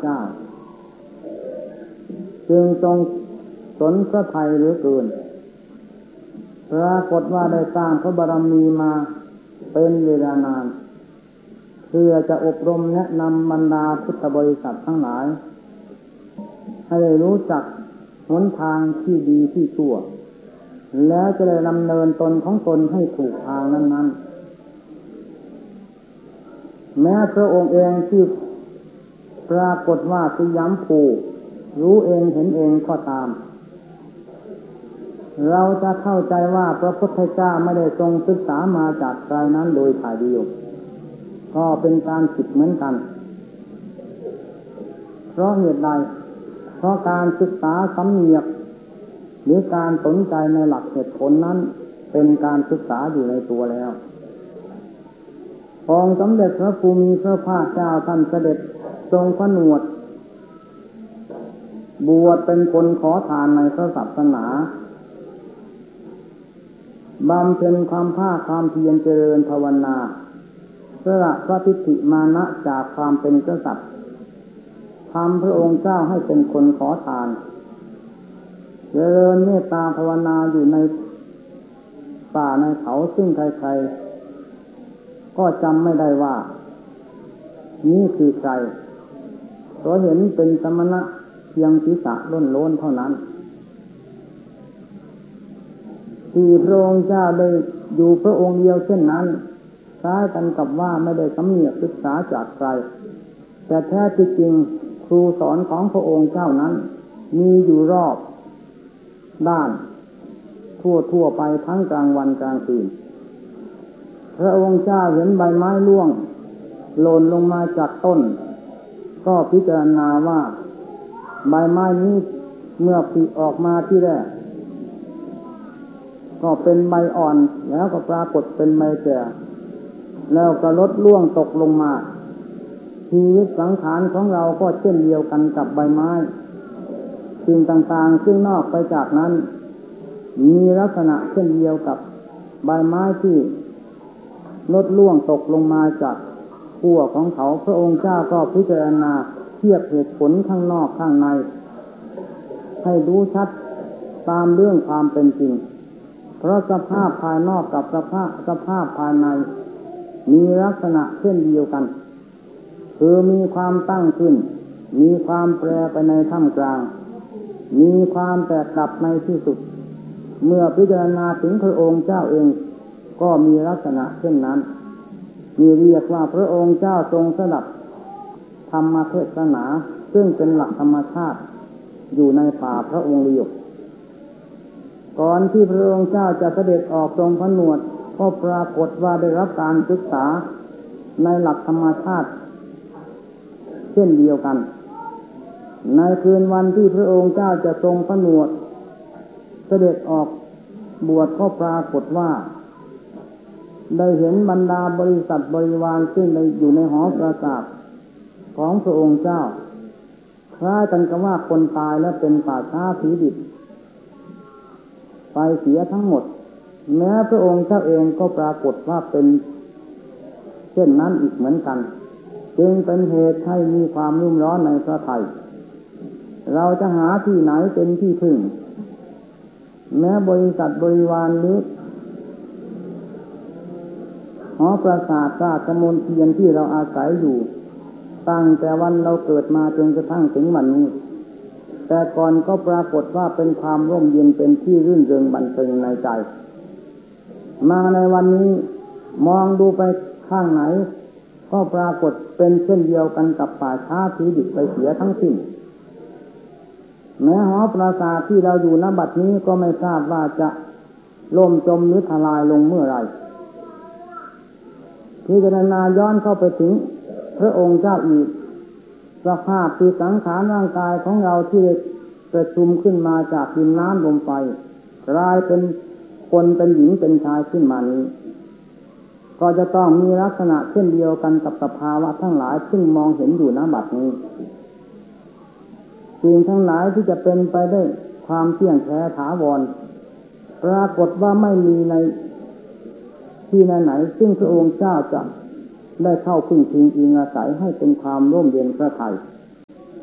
เจ้าจึงทรงสนพระทัยเหลือเกินปรากฏว่าได้สร้างพระบารมีมาเป็นเวลานานเพื่อจะอบรมแนะนำบรรดาพุทธบริษัททั้งหลายให้ได้รู้จักหนทางที่ดีที่ชั่วแล้วจะได้ดำเนินตนของตนให้ถูกทางนั้นๆแม้พระองค์เองที่ปรากฏว่าสยามภูรู้เองเห็นเองก็ตามเราจะเข้าใจว่าพระพุทธเจ้าไม่ได้ทรงศึกษามาจากใครนั้นโดยถ่ายเดียวก็เป็นการผิดเหมือนกันเพราะเหตุใดเพราะการศึกษาสำเนียกหรือการสนใจในหลักเหตุผลนั้นเป็นการศึกษาอยู่ในตัวแล้วองค์สมเด็จพระภูมิพระภาคเจ้าท่านเสด็จทรงผนวดบวชเป็นคนขอทานในพระศาสนาบำเพ็ญความภาคความเพียรเจริญภาวนาสละพระทิฏฐิมานะจากความเป็นกษัตริย์ทำพระองค์เจ้าให้เป็นคนขอทานเจริญเมตตาภาวนาอยู่ในป่าในเขาซึ่งใครๆก็จำไม่ได้ว่านี่คือใครเพราะเห็นเป็นสมณะเพียงศีรษะล้นๆเท่านั้นที่พระองค์เจ้าได้อยู่พระองค์เดียวเช่นนั้นคล้ายกันกับว่าไม่ได้สำเนียกศึกษาจากใครแต่แท้ที่จริงครูสอนของพระองค์เจ้านั้นมีอยู่รอบด้านทั่วไปทั้งกลางวันกลางคืนพระองค์เจ้าเห็นใบไม้ร่วงหล่นลงมาจากต้นก็พิจารณาว่าใบไม้นี้เมื่อผลิออกมาที่แรกก็เป็นใบอ่อนแล้วก็ปรากฏเป็นใบแก่แล้วก็ลดร่วงตกลงมาชีวิตสังขารของเราก็เช่นเดียวกันกับใบไม้สิ่งต่างๆซึ่งนอกไปจากนั้นมีลักษณะเช่นเดียวกับใบไม้ที่ลดร่วงตกลงมาจากขั้วของเขาพระองค์เจ้าก็พิจารณาเทียบเหตุผลข้างนอกข้างในให้รู้ชัดตามเรื่องความเป็นจริงเพราะสภาพภายนอกกับสภาพภายในมีลักษณะเช่นเดียวกันคือมีความตั้งขึ้นมีความแปรไปในท่ามกลางมีความแตกดับในที่สุดเมื่อพิจารณาถึงพระองค์เจ้าเองก็มีลักษณะเช่นนั้นมีเรียกว่าพระองค์เจ้าทรงสดับธรรมเทศนาซึ่งเป็นหลักธรรมชาติอยู่ในป่าพระองค์เดียวก่อนที่พระองค์เจ้าจะเสด็จออกทรงผนวดก็ปรากฏว่าได้รับการศึกษาในหลักธรรมชาติเช่นเดียวกันในคืนวันที่พระองค์เจ้าจะทรงผนวดเสด็จออกบวชก็ปรากฏว่าได้เห็นบรรดาบริษัทบริวารซึ่งอยู่ในหอปราสาทของพระองค์เจ้าคล้ายกันกับว่าคนตายและเป็นป่าช้าผีดิบไปเสียทั้งหมดแม้พระองค์เจ้าเองก็ปรากฏว่าเป็นเช่นนั้นอีกเหมือนกันจึงเป็นเหตุให้มีความรุ่มร้อนในพระทัยเราจะหาที่ไหนเป็นที่พึ่งแม้บริษัทบริวารหรือหอปราสาทราชมณฑลที่เราอาศัยอยู่ตั้งแต่วันเราเกิดมาจนกระทั่งถึงวันนี้แต่ก่อนก็ปรากฏว่าเป็นความร่มเย็นเป็นที่รื่นเริงบันเทิงในใจมาในวันนี้มองดูไปข้างไหนก็ปรากฏเป็นเช่นเดียวกันกับป่าช้าผีดิบไปเสียทั้งสิ้นแม้หอปราสาทที่เราอยู่ณบัดนี้ก็ไม่ทราบว่าจะล่มจมหรือทลายลงเมื่อไรพิจารณาย้อนเข้าไปถึงพระองค์เจ้าอีกสภาพคือสังขารร่างกายของเราที่ประชุมขึ้นมาจากดินน้ำลมไฟกลายเป็นคนเป็นหญิงเป็นชายขึ้นมานี้ก็จะต้องมีลักษณะเช่นเดียวกันกับสภาวะทั้งหลายซึ่งมองเห็นอยู่ณบัดนี้สิ่งทั้งหลายที่จะเป็นไปได้ความเที่ยงแท้ถาวรปรากฏว่าไม่มีในที่ไหนๆซึ่งพระองค์เจ้าจะได้เข้าพึ่งพิงอิงอาศัยให้เป็นความร่มเย็นพระทัย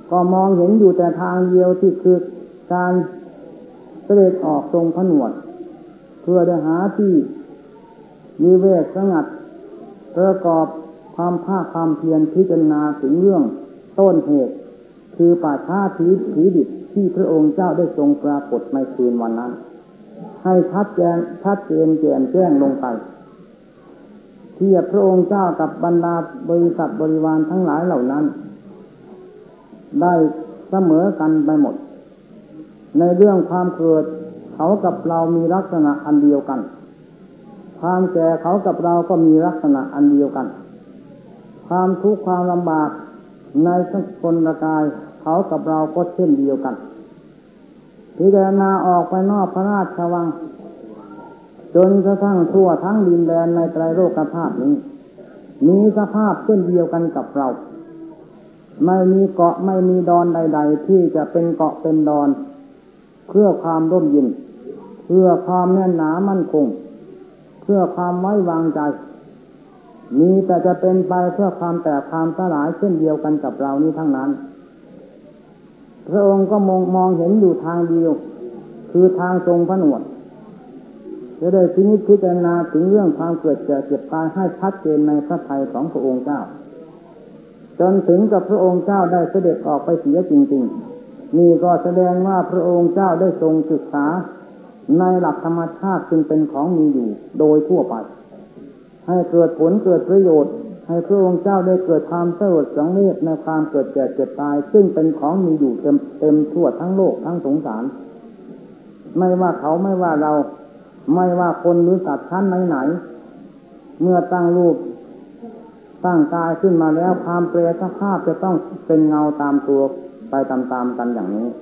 ก็มองเห็นอยู่แต่ทางเดียวที่คือการเสด็จออกทรงผนวดเพื่อได้หาที่วิเวกสงัดประกอบความภาคความเพียรพิจารณาถึงเรื่องต้นเหตุคือป่าช้าผีดิบที่พระองค์เจ้าได้ทรงปรากฏในคืนวันนั้นให้ชัดเจนแจ่มแจ้งลงไปเทียบพระองค์เจ้ากับบรรดาบริษัทบริวารทั้งหลายเหล่านั้นได้เสมอกันไปหมดในเรื่องความเกิดเขากับเรามีลักษณะอันเดียวกันความแก่เขากับเราก็มีลักษณะอันเดียวกันความทุกข์ความลำบากในสกลกายเขากับเราก็เช่นเดียวกันพิจารณาออกไปนอกพระราชวังจนกระทั่งทั่วทั้งดินแดนในไตรโลกธาตุนี้มีสภาพเช่นเดียวกันกับเราไม่มีเกาะไม่มีดอนใดๆที่จะเป็นเกาะเป็นดอนเพื่อความร่มเย็นเพื่อความแน่นหนามั่นคงเพื่อความไว้วางใจมีแต่จะเป็นไปเพื่อความแตกความสลายเช่นเดียวกันกับเรานี้ทั้งนั้นพระองค์ก็มองเห็นอยู่ทางเดียวคือทางทรงผนวดจะได้พิจารณาถึงเรื่องความเกิดแก่เจ็บตายให้ชัดเจนในพระทัยของพระองค์เจ้าจนถึงกับพระองค์เจ้าได้เสด็จออกไปเสียจริงๆนี่ก็แสดงว่าพระองค์เจ้าได้ทรงศึกษาในหลักธรรมชาติซึ่งเป็นของมีอยู่โดยทั่วไปให้เกิดผลเกิดประโยชน์ให้พระองค์เจ้าได้เกิดความสลดสังเวชในความเกิดแก่เจ็บตายซึ่งเป็นของมีอยู่เต็มทั่วทั้งโลกทั้งสงสารไม่ว่าเขาไม่ว่าเราไม่ว่าคนหรือสัตว์ชั้นไหนๆเมื่อตั้งรูปตั้งกายขึ้นมาแล้วความแปรสภาพจะต้องเป็นเงาตามตัวไปตามๆกันอย่างนี้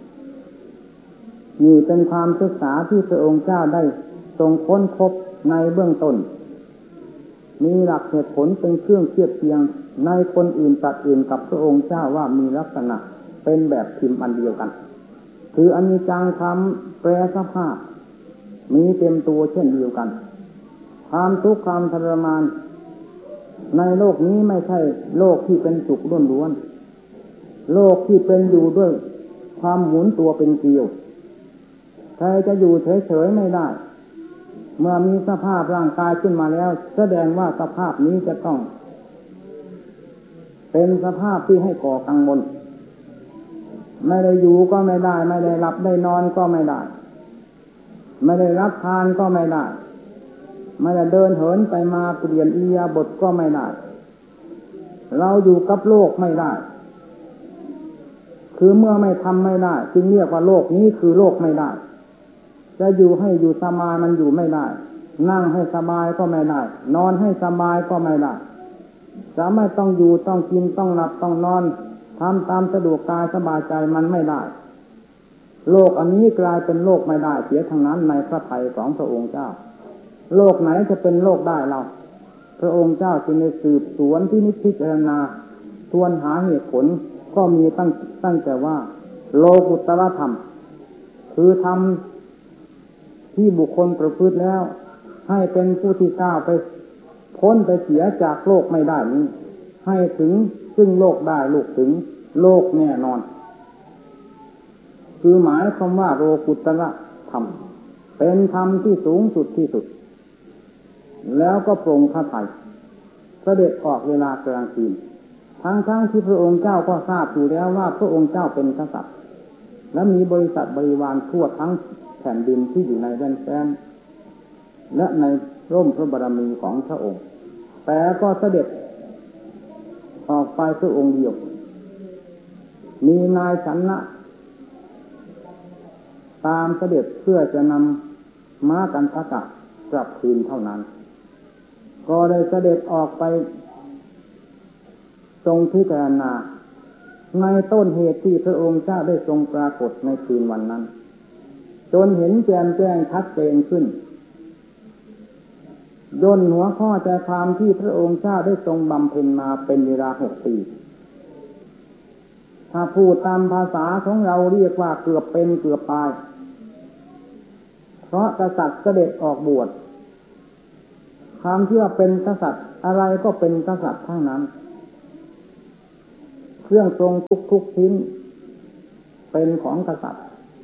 นี่เป็นความศึกษาที่พระองค์เจ้าได้ทรงค้นพบในเบื้องต้นมีหลักเหตุผลเป็นเครื่องเทียบเทียงในคนอื่นตัดอื่นกับพระองค์เจ้าว่ามีลักษณะเป็นแบบพิมพ์อันเดียวกันคืออนิจจังความแปรสภาพมีเต็มตัวเช่นเดียวกันความทุกข์ความทรมานในโลกนี้ไม่ใช่โลกที่เป็นสุขล้วนๆโลกที่เป็นอยู่ด้วยความหมุนตัวเป็นเกลียวใครจะอยู่เฉยๆไม่ได้เมื่อมีสภาพร่างกายขึ้นมาแล้วแสดงว่าสภาพนี้จะต้องเป็นสภาพที่ให้ก่อกังวลไม่ได้อยู่ก็ไม่ได้ไม่ได้หลับได้นอนก็ไม่ได้ไม่ได้รับทานก็ไม่ได้ไม่ได้เดินเหินไปมาเปลี่ยนอิริยาบถก็ไม่ได้เราอยู่กับโลกไม่ได้คือเมื่อไม่ทำไม่ได้จึงเรียกว่าโลกนี้คือโลกไม่ได้จะอยู่ให้อยู่สบายมันอยู่ไม่ได้นั่งให้สบายก็ไม่ได้นอนให้สบายก็ไม่ได้จะไม่ต้องอยู่ต้องกินต้องหลับต้องนอนทำตามสะดวกกายสบายใจมันไม่ได้โลกอันนี้กลายเป็นโลกไม่ได้เสียทั้งนั้นในพระทัยของพระองค์เจ้าโลกไหนจะเป็นโลกได้เราพระองค์เจ้าจึงได้สืบสวนที่นิพพิจารณาทวนหาเหตุผลก็มีตั้งแต่ว่าโลกุตตรธรรมคือธรรมที่บุคคลประพฤติแล้วให้เป็นผู้ที่ก้าวไปพ้นไปเสียจากโลกไม่ได้นี้ให้ถึงซึ่งโลกได้โลกถึงโลกแน่นอนคือหมายความว่าโลกุตตรธรรมเป็นธรรมที่สูงสุดที่สุดแล้วก็ปรงพระทัยเสด็จออกเวลากลางคืนทั้งที่พระองค์เจ้าก็ทราบอยู่แล้วว่าพระองค์เจ้าเป็นกษัตริย์และมีบริษัทบริวารทั่วทั้งแผ่นดินที่อยู่ในแว่นแคว้นและในร่มพระบารมีของพระองค์แต่ก็เสด็จออกไปพระองค์เดียวมีนายชนะตามเสด็จเพื่อจะนำม้ากันทกะกลับคืนเท่านั้นก็ได้เสด็จออกไปทรงพิจารณาในต้นเหตุที่พระองค์เจ้าได้ทรงปรากฏในคืนวันนั้นจนเห็นแจ่มแจ้งชัดเจนขึ้นย่นหัวข้อใจความที่พระองค์เจ้าได้ทรงบำเพ็ญมาเป็นเวลา6 ปีถ้าพูดตามภาษาของเราเรียกว่าเกือบเป็นเกือบตายเพราะกษัตริย์เสด็จออกบวชความที่ว่าเป็นกษัตริย์อะไรก็เป็นกษัตริย์ทั้งนั้นเครื่องทรงทุกชิ้นเป็นของกษัตริย์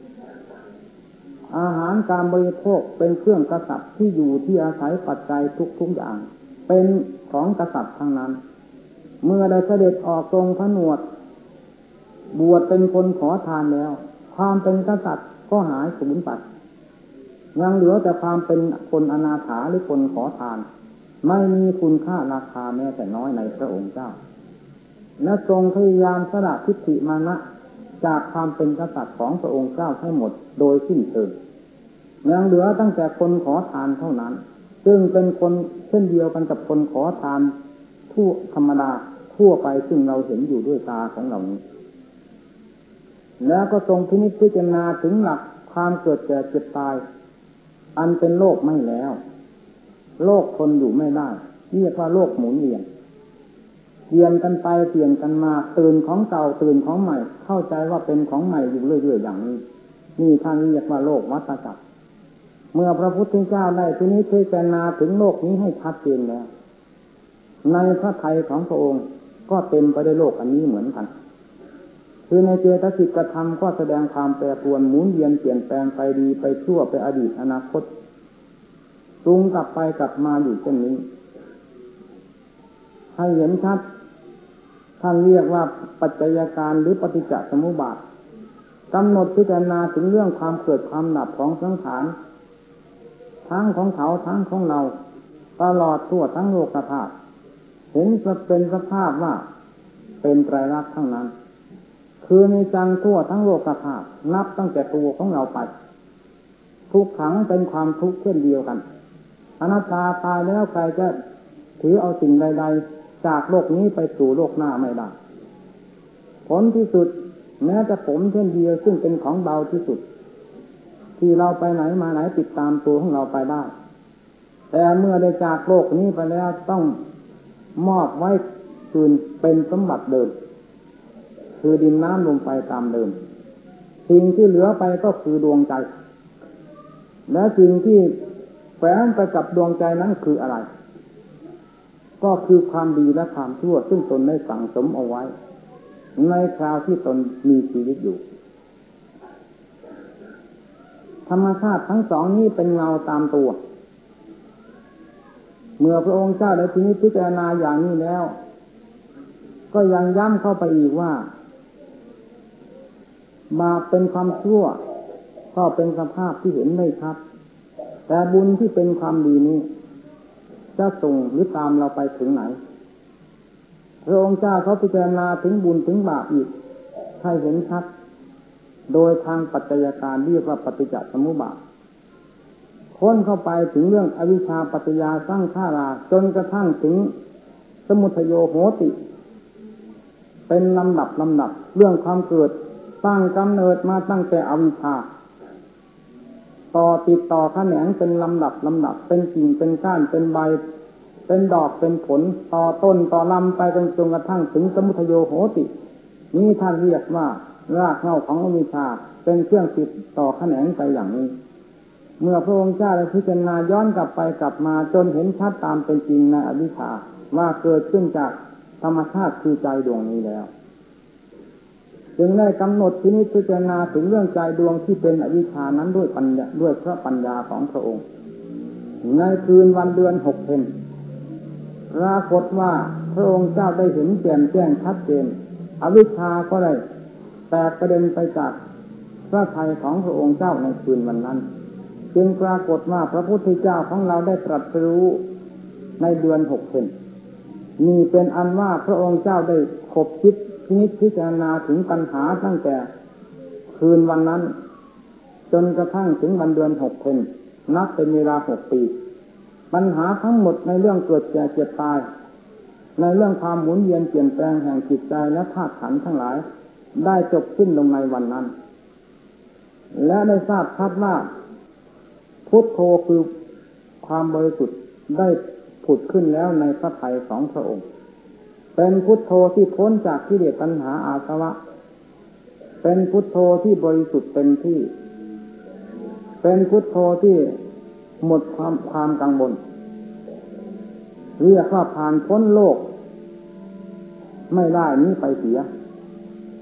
อาหารการบริโภคเป็นเครื่องกษัตริย์ที่อยู่ที่อาศัยปัจจัยทุกอย่างเป็นของกษัตริย์ทั้งนั้นเมื่อได้เสด็จออกทรงผนวดบวชเป็นคนขอทานแล้วความเป็นกษัตริย์ก็หายสูญไปยังเหลือแต่ความเป็นคนอนาถาหรือคนขอทานไม่มีคุณค่าราคาแม้แต่น้อยในพระองค์เจ้าและทรงพยายามสละทิฏฐิมานะจากความเป็นกษัตริย์ของพระองค์เจ้าให้หมดโดยสิ้นเชิงยังเหลือตั้งแต่คนขอทานเท่านั้นซึ่งเป็นคนเช่นเดียวกันกับคนขอทานทั่วธรรมดาทั่วไปซึ่งเราเห็นอยู่ด้วยตาของเรานี้แล้วก็ทรงพินิจพิจารณาถึงหลักความเกิดแก่เจ็บตายอันเป็นโลกไม่แล้วโลกทนอยู่ไม่ได้เรียกว่าโลกหมุนเวียนเปลี่ยนกันไปเปลี่ยนกันมาตื่นของเก่าตื่นของใหม่เข้าใจว่าเป็นของใหม่อยู่เรื่อยๆอย่างนี้นี่ท่านเรียกว่าโลกวัฏจักรเมื่อพระพุทธเจ้าได้ทีนี้พิจารณาถึงโลกนี้ให้ชัดเจนแล้วในพระทัยของพระองค์ก็เต็มไปด้วยโลกอันนี้เหมือนกันคือในเจตสิกธรรมก็แสดงความแปรปรวนหมุนเวียนเปลี่ยนแปลงไปดีไปชั่วไปอดีตอนาคตปรุงกลับไปกลับมาอยู่เช่นนี้ให้เห็นชัดท่านเรียกว่าปัจจัยการหรือปฏิจจสมุปบาทกำหนดพิจารณาถึงเรื่องความเกิดความดับของสังขารทั้งของเขาทั้งของเราตลอดทั่วทั้งโลกธาตุเห็นจะเป็นสภาพว่าเป็นไตรลักษณ์ทั้งนั้นคือมีจังทั่วทั้งโลกธาตุนับตั้งแต่ตัวของเราไปทุกขังเป็นความทุกข์เช่นเดียวกันอนัตตาตายแล้วใครจะถือเอาสิ่งใดๆจากโลกนี้ไปสู่โลกหน้าไม่ได้ผลที่สุดแม้แต่ผมเช่นเดียวซึ่งเป็นของเบาที่สุดที่เราไปไหนมาไหนติดตามตัวของเราไปได้แต่เมื่อได้จากโลกนี้ไปแล้วต้องมอบไว้คืนเป็นสมบัติเดิมคือดินน้ำลมไฟตามเดิมสิ่งที่เหลือไปก็คือดวงใจและสิ่งที่แฝงไปกับดวงใจนั้นคืออะไรก็คือความดีและความชั่วซึ่งตนได้สั่งสมเอาไว้ในคราวที่ตนมีชีวิตอยู่ธรรมชาติทั้งสองนี้เป็นเงาตามตัวเมื่อพระองค์เจ้าได้พิจารณาอย่างนี้แล้วก็ยังย้ำเข้าไปอีกว่าบาปเป็นความชั่วก็เป็นสภาพที่เห็นไม่ชัดแต่บุญที่เป็นความดีนี้จะส่งหรือตามเราไปถึงไหนพระองค์เจ้าเขาพิจารณาถึงบุญถึงบาปอีกให้เห็นชัดโดยทางปัจจัยการเรียกว่าปฏิจจสมุปบาทค้นเข้าไปถึงเรื่องอวิชชาปัจจยาสร้างขาราจนกระทั่งถึงสมุทัยโยโหติเป็นลำดับเรื่องความเกิดตั้งกำเนิดมาตั้งแต่อวิชชาต่อติดต่อแขนงเป็นลำดับเป็นกิ่งเป็นก้านเป็นใบเป็นดอกเป็นผลต่อต้นต่อลำไปจนกระทั่งถึงสมุทัยโยโหตินี้ท่านเรียกว่ารากเหง้าของอวิชชาเป็นเครื่องติดต่อแขนงไปอย่างนี้เมื่อพระองค์เจ้าได้พิจารณาย้อนกลับไปกลับมาจนเห็นชัดตามเป็นจริงในอวิชชาว่าเกิดขึ้นจากธรรมชาติคือใจดวงนี้แล้วจึงได้กำหนดพิจารณาถึงเรื่องใจดวงที่เป็นอวิชชานั้นด้วยปัญญาด้วยพระปัญญาของพระองค์ในคืนวันเดือน6 เพ็ญปรากฏว่าพระองค์เจ้าได้เห็นแจ่มแจ้งชัดเจนอวิชชาก็ได้แตกกระเด็นไปจากพระทัยของพระองค์เจ้าในคืนวันนั้นจึงปรากฏว่าพระพุทธเจ้าของเราได้ตรัสรู้ในเดือน6 เพ็ญนี่เป็นอันว่าพระองค์เจ้าได้คบคิดพิจารณาถึงปัญหาตั้งแต่คืนวันนั้นจนกระทั่งถึงวันเดือน6 เพ็ญนับเป็นเวลา6 ปีปัญหาทั้งหมดในเรื่องเกิดแก่เจ็บตายในเรื่องความหมุนเวียนเปลี่ยนแปลงแห่งจิตใจและธาตุขันธ์ทั้งหลายได้จบสิ้นลงในวันนั้นและได้ทราบชัดว่าพุทโธคือความบริสุทธิ์ได้ผุดขึ้นแล้วในพระทัยของพระองค์เป็นพุทโธที่พ้นจากกิเลสตัณหาอาสวะเป็นพุทโธที่บริสุทธิ์เต็มที่เป็นพุทโธที่หมดความกังวลเรียกว่าผ่านพ้นโลกไม่ได้นี้ไปเสีย